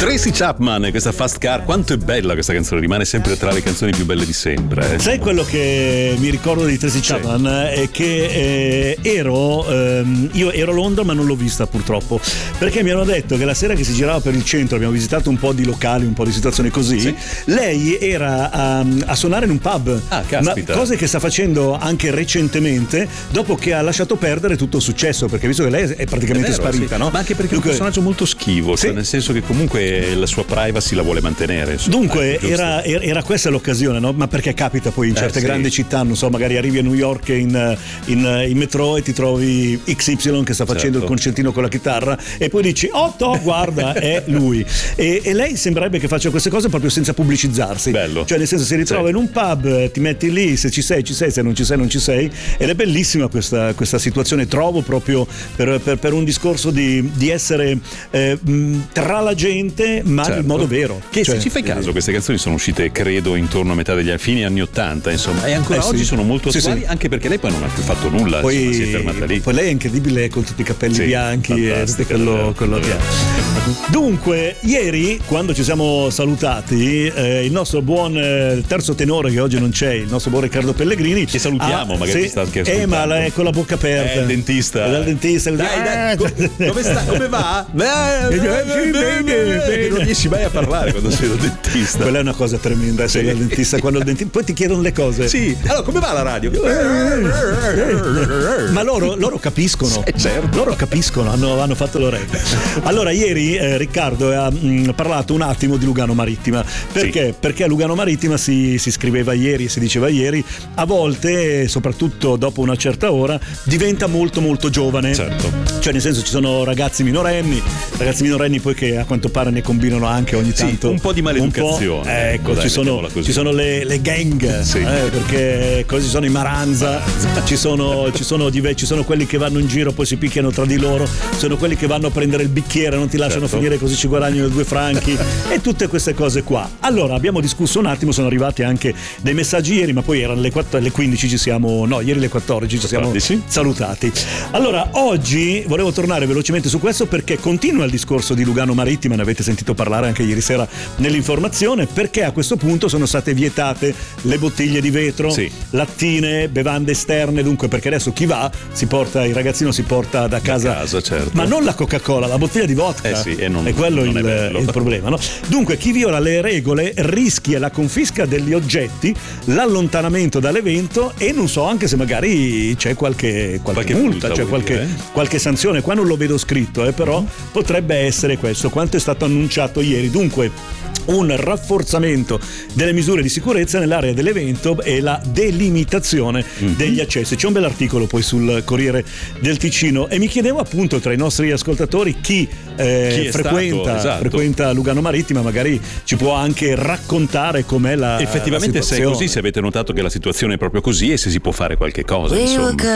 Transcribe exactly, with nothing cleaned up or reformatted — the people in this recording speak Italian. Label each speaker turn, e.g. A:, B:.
A: Tracy Chapman, questa Fast Car, quanto è bella questa canzone, rimane sempre tra le canzoni più belle di sempre. Eh.
B: Sai quello che mi ricordo di Tracy Chapman? Sì. È che eh, ero ehm, io ero a Londra ma non l'ho vista purtroppo, perché mi hanno detto che la sera che si girava per il centro, abbiamo visitato un po' di locali, un po' di situazioni così, sì. Lei era a, a suonare in un pub.
A: Ah, caspita.
B: Ma cose che sta facendo anche recentemente, dopo che ha lasciato perdere tutto il successo, perché visto che lei è praticamente
A: è vero,
B: sparita,
A: sì.
B: no?
A: Ma anche perché
B: Dunque,
A: è un personaggio molto schivo,
B: sì.
A: cioè nel senso che comunque la sua privacy la vuole mantenere. Insomma.
B: Dunque era, era questa l'occasione, no? Ma perché capita poi in certe eh, grandi sì. città, non so, magari arrivi a New York in, in, in metro e ti trovi X Y che sta facendo certo. il concertino con la chitarra e poi dici oh to, guarda è lui e, e lei sembrerebbe che faccia queste cose proprio senza pubblicizzarsi.
A: Bello.
B: Cioè nel senso si ritrova sì. in un pub, ti metti lì, se ci sei ci sei, se non ci sei non ci sei, ed è bellissima questa, questa situazione, trovo, proprio per, per, per un discorso di, di essere eh, tra la gente ma certo. in modo vero.
A: Che
B: cioè,
A: se ci fai caso queste canzoni sono uscite credo intorno a metà degli fini anni ottanta, insomma, e ancora
B: eh,
A: oggi
B: sì.
A: sono molto
B: sì,
A: attuali,
B: sì.
A: anche perché lei poi non ha più fatto nulla,
B: poi,
A: insomma, si è fermata lì.
B: Poi lei è incredibile con tutti i capelli sì, bianchi e tutto quello, quello che ha. Dunque, ieri quando ci siamo salutati, eh, il nostro buon eh, terzo tenore che oggi non c'è, il nostro buon Riccardo Pellegrini,
A: che salutiamo, ah, magari
B: sì,
A: ci sta anche ascoltando.
B: Eh, ma lei con la bocca aperta.
A: È il dentista.
B: È il dentista.
A: Dai, dai, co- come sta? Come va? Che non riesci mai a parlare quando sei dal dentista.
B: Quella è una cosa tremenda, sei dal dentista quando il dentista poi ti chiedono le cose.
A: Sì. Allora, come va la radio?
B: Ma loro, loro capiscono.
A: Eh, certo.
B: Loro capiscono, hanno, hanno fatto l'orecchio. Allora, ieri eh, Riccardo ha mh, parlato un attimo di Lugano Marittima. Perché? Sì. Perché a Lugano Marittima si, si scriveva ieri, si diceva ieri, a volte, soprattutto dopo una certa ora, diventa molto molto giovane.
A: Certo.
B: Cioè, nel senso, ci sono ragazzi minorenni, ragazzi minorenni poi che a quanto pare ne combinano anche ogni tanto.
A: Sì, un po' di maleducazione.
B: Po', ecco,
A: dai,
B: ci, sono, ci sono le, le gang, sì. eh, perché così sono i Maranza, ci sono, ci, sono, ci sono quelli che vanno in giro, poi si picchiano tra di loro, sono quelli che vanno a prendere il bicchiere, non ti lasciano
A: certo.
B: finire così ci guadagnano due franchi e tutte queste cose qua. Allora, abbiamo discusso un attimo, sono arrivati anche dei messaggi ieri, ma poi erano le, quattro, le quindici ci siamo, no, ieri le quattordici ci siamo quattordici salutati. Allora, oggi volevo tornare velocemente su questo perché continua il discorso di Lugano Marittima, ne avete sentito parlare anche ieri sera nell'informazione, perché a questo punto sono state vietate le bottiglie di vetro,
A: sì.
B: lattine, bevande esterne, dunque perché adesso chi va si porta, il ragazzino si porta da casa,
A: da casa certo.
B: ma non la Coca-Cola, la bottiglia di vodka,
A: eh sì, e non,
B: è quello
A: non
B: il,
A: è
B: il problema, no? Dunque chi viola le regole rischia la confisca degli oggetti, l'allontanamento dall'evento e non so anche se magari c'è qualche, qualche, qualche multa, multa, cioè qualche,
A: dire, eh?
B: qualche sanzione, qua non lo vedo scritto, eh, però mm-hmm. potrebbe essere questo, quanto è stato annunciato ieri. Dunque un rafforzamento delle misure di sicurezza nell'area dell'evento e la delimitazione mm-hmm. degli accessi. C'è un bell'articolo poi sul Corriere del Ticino e mi chiedevo appunto tra i nostri ascoltatori chi, eh, chi frequenta, stato, esatto. frequenta Lugano Marittima, magari ci può anche raccontare com'è la
A: effettivamente
B: la
A: se è così, se avete notato che la situazione è proprio così e se si può fare qualche cosa, insomma.